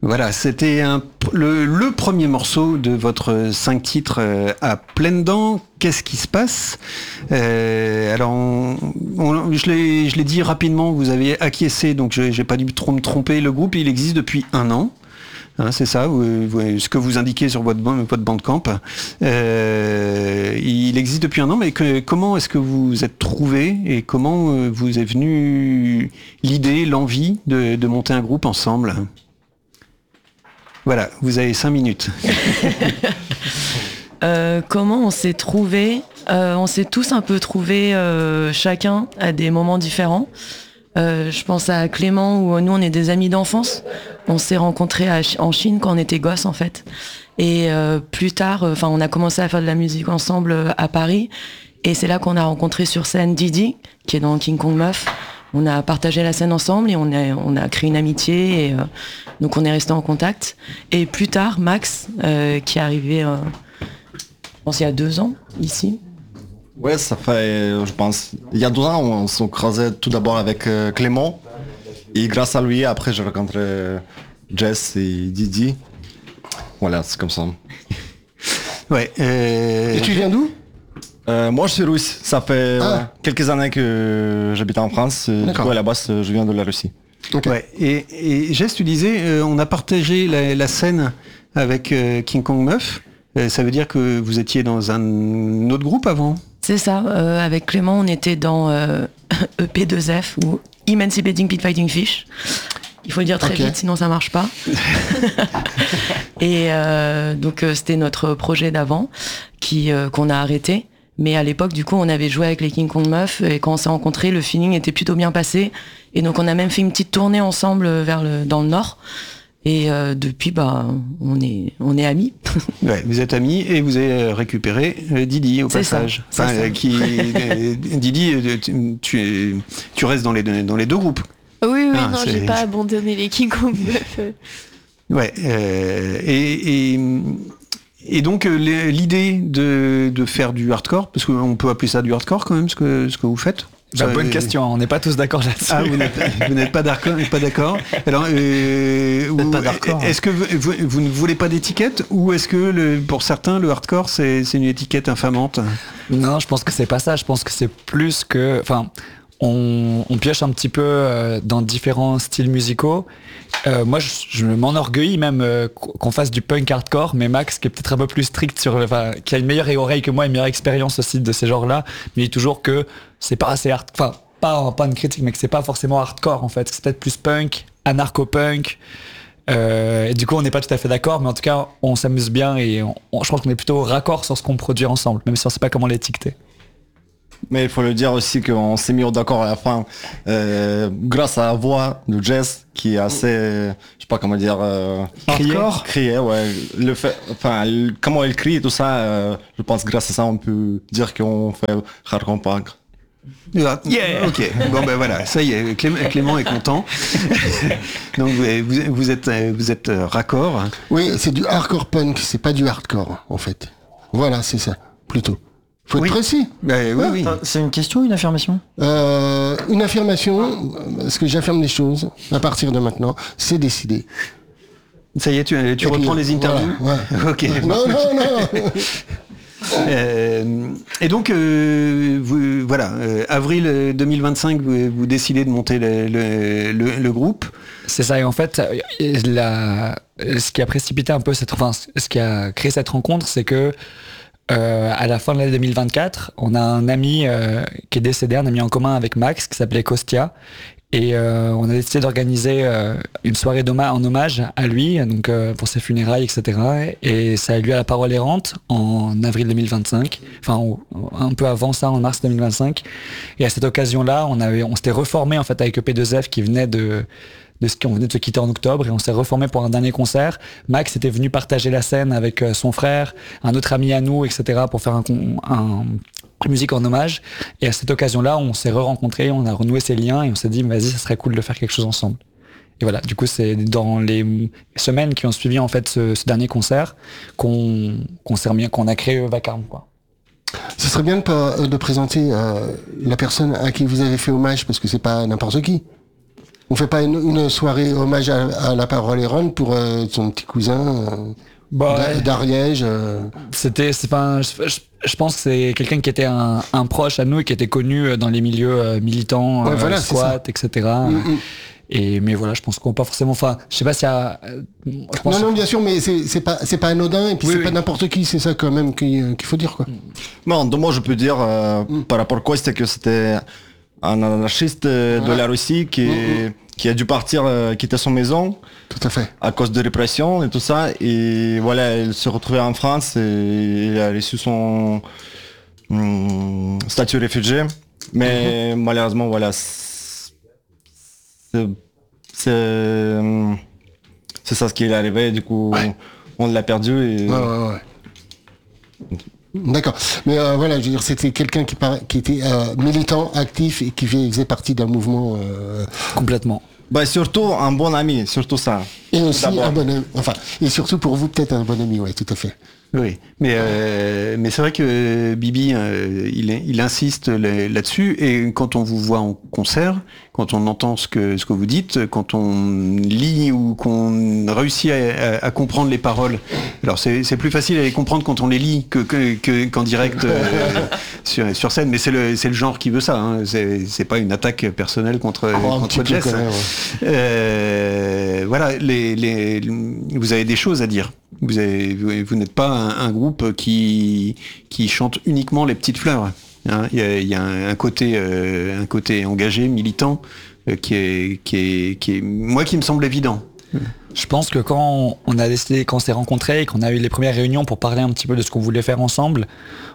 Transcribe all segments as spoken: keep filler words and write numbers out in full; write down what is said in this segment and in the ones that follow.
Voilà, c'était un, le, le premier morceau de votre cinq titres euh, à pleines dents. Qu'est-ce qui se passe ? euh, Alors, on, on, je, l'ai, je l'ai dit rapidement, vous avez acquiescé, donc je n'ai pas dû trop me tromper. Le groupe, il existe depuis un an. Hein, c'est ça, vous, vous, ce que vous indiquez sur votre, votre Bandcamp. Euh, il existe depuis un an, mais que, comment est-ce que vous vous êtes trouvés et comment euh, vous est venue l'idée, l'envie de, de monter un groupe ensemble ? Voilà, vous avez cinq minutes. euh, comment on s'est trouvés euh, On s'est tous un peu trouvés euh, chacun à des moments différents. Euh, je pense à Clément, où nous on est des amis d'enfance. On s'est rencontrés à, en Chine quand on était gosses en fait. Et euh, plus tard, enfin, euh, on a commencé à faire de la musique ensemble euh, à Paris. Et c'est là qu'on a rencontré sur scène Didi, qui est dans King Kong Meuf. On a partagé la scène ensemble et on a, on a créé une amitié. Et, euh, donc on est resté en contact. Et plus tard, Max, euh, qui est arrivé, euh, je pense, il y a deux ans, ici. Ouais, ça fait, je pense, il y a deux ans, on s'est croisé tout d'abord avec euh, Clément. Et grâce à lui, après, j'ai rencontré Jess et Didi. Voilà, c'est comme ça. Ouais. Euh... Et tu viens d'où ? Euh, moi, je suis russe. Ça fait ah. ouais, quelques années que j'habite en France. Du coup, à la base, je viens de la Russie. Okay. Ouais. Et, et Jess, tu disais, euh, on a partagé la, la scène avec euh, King Kong Meuf. Euh, ça veut dire que vous étiez dans un autre groupe avant ? C'est ça. Euh, avec Clément, on était dans euh, E P deux F ou Emancipating Pit Fighting Fish. Il faut le dire très okay. vite, sinon ça marche pas. Et euh, donc euh, c'était notre projet d'avant qui euh, qu'on a arrêté. Mais à l'époque, du coup, on avait joué avec les King Kong Meuf et quand on s'est rencontrés, le feeling était plutôt bien passé. Et donc on a même fait une petite tournée ensemble vers le dans le Nord. Et euh, depuis, bah, on est, on est amis. Ouais, vous êtes amis et vous avez récupéré euh, Didi au c'est passage. Ça, enfin, c'est euh, qui, euh, Didi, tu, tu, tu restes dans les, dans les deux groupes. Oui, oui, ah, non, c'est... j'ai pas abandonné les King Kong Meuf. Ouais, euh, et, et, et donc l'idée de, de faire du hardcore, parce qu'on peut appeler ça du hardcore quand même, ce que, ce que vous faites. Bah, bonne question, on n'est pas tous d'accord là-dessus. Ah, vous n'êtes, vous n'êtes pas d'accord, pas d'accord. Alors, euh, vous, pas d'accord, est-ce que vous, vous, vous ne voulez pas d'étiquette ou est-ce que le, pour certains le hardcore c'est, c'est une étiquette infamante ? Non, je pense que c'est pas ça. Je pense que c'est plus que, enfin, on, on pioche un petit peu euh, dans différents styles musicaux. Euh, moi, je, je m'enorgueillis même euh, qu'on fasse du punk hardcore, mais Max, qui est peut-être un peu plus strict sur, enfin, qui a une meilleure oreille que moi, une meilleure expérience aussi de ces genres-là, mais il dit toujours que c'est pas assez hard, enfin, pas, pas une critique, mais que c'est pas forcément hardcore en fait, c'est peut-être plus punk, anarcho-punk. Euh, et du coup, on n'est pas tout à fait d'accord, mais en tout cas, on s'amuse bien et on, on, je pense qu'on est plutôt raccord sur ce qu'on produit ensemble, même si on sait pas comment l'étiqueter. Mais il faut le dire aussi qu'on s'est mis d'accord à la fin euh, grâce à la voix de Jess qui est assez, je sais pas comment dire, euh, hardcore. Crier, ouais. Le fait, enfin, le, comment elle crie et tout ça, euh, je pense que grâce à ça on peut dire qu'on fait hardcore punk. Yeah. Ok. Bon ben voilà, ça y est, Clément, Clément est content. Donc vous, vous, vous êtes, vous êtes raccord. Oui, c'est du hardcore punk, c'est pas du hardcore en fait. Voilà, c'est ça, plutôt. Faut être oui. précis. Bah, oui, ouais. oui. C'est une question ou une affirmation ? euh, Une affirmation, parce que j'affirme les choses à partir de maintenant, c'est décidé. Ça y est, tu, tu reprends puis, les interviews. Voilà, ouais. Ok. Non, non, non. euh, et donc, euh, vous, voilà, euh, avril deux mille vingt-cinq, vous, vous décidez de monter le, le, le, le groupe. C'est ça, et en fait, la, ce qui a précipité un peu cette, enfin, ce qui a créé cette rencontre, c'est que Euh, à la fin de l'année deux mille vingt-quatre, on a un ami euh, qui est décédé, un ami en commun avec Max, qui s'appelait Kostia. Et euh, on a décidé d'organiser euh, une soirée d'hommage, en hommage à lui, donc euh, pour ses funérailles, et cetera. Et ça a eu lieu à la Parole Errante en avril deux mille vingt-cinq, enfin un peu avant ça, en mars deux mille vingt-cinq. Et à cette occasion-là, on avait, on s'était reformé en fait avec E P deux F qui venait de de ce qu'on venait de se quitter en octobre et on s'est reformé pour un dernier concert. Max était venu partager la scène avec son frère, un autre ami à nous, et cetera pour faire un, un, une musique en hommage. Et à cette occasion-là, on s'est re-rencontrés, on a renoué ces liens et on s'est dit, vas-y, ça serait cool de faire quelque chose ensemble. Et voilà, du coup, c'est dans les semaines qui ont suivi en fait ce, ce dernier concert qu'on, qu'on s'est remis, qu'on a créé Vacarme, quoi. Ce serait bien de, de présenter euh, la personne à qui vous avez fait hommage parce que c'est pas n'importe qui. On fait pas une, une soirée hommage à, à La Parole est Ronde pour euh, son petit cousin euh, Bah, d'A- d'Ariège. euh. C'était, c'est pas, un- je, je- je pense que c'est quelqu'un qui était un, un proche à nous et qui était connu dans les milieux euh, militants, Ouais, euh, voilà, c'est squat, et cetera. Mm, mm. Et mais voilà, je pense qu'on pas forcément. Enfin, je sais pas s'il y a. euh, je pense- Non, non, bien sûr, mais c'est c'est pas c'est pas anodin et puis Oui, c'est oui. pas n'importe qui, c'est ça quand même qu'il euh, qu'il faut dire quoi. Non, deux mots, je peux dire euh, par rapport à Kostya que c'était un anarchiste euh, de Ouais. la Russie qui, qui a dû partir, euh, quitter son maison Tout à fait. à cause de répression et tout ça. Et voilà, il se retrouvait en France et il a reçu son hum, statut réfugié. Mais malheureusement, voilà, c'est c'est hum, c'est ça ce qui est arrivé. Du coup, Ouais. on l'a perdu. Et... Ouais, ouais, ouais. D'accord. Mais euh, voilà, je veux dire, c'était quelqu'un qui, par- qui était euh, militant, actif et qui faisait partie d'un mouvement. Euh, Complètement. Bah, surtout un bon ami, surtout ça. et aussi D'abord. un bon ami. Enfin, et surtout pour vous, peut-être un bon ami, ouais, tout à fait. Oui, mais, euh, mais c'est vrai que Bibi, euh, il, il insiste là- là-dessus, et quand on vous voit en concert, quand on entend ce que, ce que vous dites, quand on lit ou qu'on réussit à, à- à comprendre les paroles, alors c'est c'est plus facile à les comprendre quand on les lit que, que, que- qu'en direct euh, sur, sur scène, mais c'est le, c'est le genre qui veut ça, hein. c'est c'est pas une attaque personnelle contre, Oh, un contre petit peu Jess. quand même, ouais. Euh, voilà, les, les, vous avez des choses à dire. Vous, avez, vous, vous n'êtes pas un, un groupe qui, qui chante uniquement les petites fleurs. Hein. Il y a, il y a un, un côté, euh, un côté engagé, militant, euh, qui est, qui est, qui est, moi, qui me semble évident. Je pense que quand on a décidé, quand on s'est rencontrés et qu'on a eu les premières réunions pour parler un petit peu de ce qu'on voulait faire ensemble,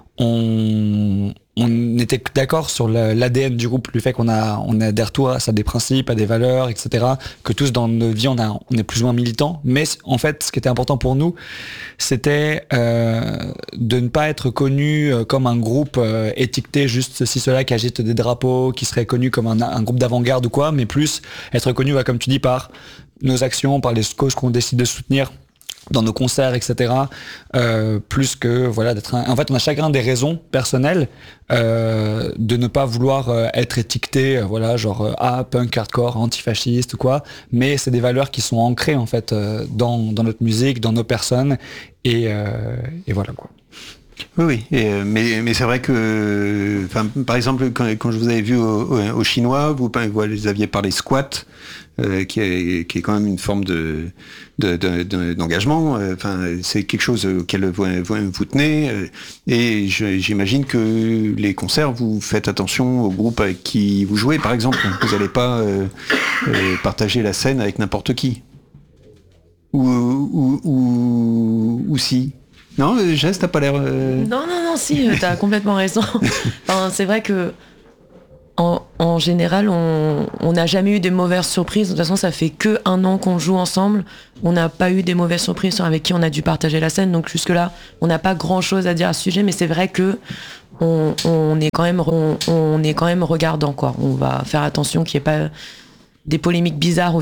on, on était d'accord sur l'A D N du groupe, le fait qu'on a, on adhère tous à des principes, à des valeurs, et cetera. Que tous dans nos vies, on, a, on est plus ou moins militants. Mais en fait, ce qui était important pour nous, c'était euh, de ne pas être connu euh, comme un groupe euh, étiqueté juste ceci, cela, qui agite des drapeaux, qui serait connu comme un, un groupe d'avant-garde ou quoi, mais plus être connu, ouais, comme tu dis, par nos actions, par les causes qu'on décide de soutenir dans nos concerts, et cetera. Euh, plus que voilà d'être. Un... En fait, on a chacun des raisons personnelles euh, de ne pas vouloir euh, être étiqueté, euh, voilà, genre euh, ah punk, hardcore, antifasciste ou quoi. Mais c'est des valeurs qui sont ancrées en fait euh, dans dans notre musique, dans nos personnes et euh, et voilà quoi. Oui, oui. Et, euh, mais, mais c'est vrai que, enfin, par exemple, quand, quand je vous avais vu au, au, au Chinois, vous, vous aviez parlé squat, euh, qui, est, qui est quand même une forme de, de, de, de, d'engagement. Enfin, c'est quelque chose auquel vous, vous, vous tenez. Et je, j'imagine que les concerts, vous faites attention au groupe avec qui vous jouez, par exemple. Vous n'allez pas euh, euh, partager la scène avec n'importe qui. Ou, ou, ou, ou si. Non, Jess, t'as pas l'air... Euh... Non, non, non, si, euh, t'as complètement raison. Enfin, c'est vrai que en, en général, on on n'a jamais eu des mauvaises surprises. De toute façon, ça fait que un an qu'on joue ensemble. On n'a pas eu des mauvaises surprises sur avec qui on a dû partager la scène. Donc jusque-là, on n'a pas grand-chose à dire à ce sujet. Mais c'est vrai que on, on est quand même on, on est quand même regardant, quoi. On va faire attention qu'il n'y ait pas des polémiques bizarres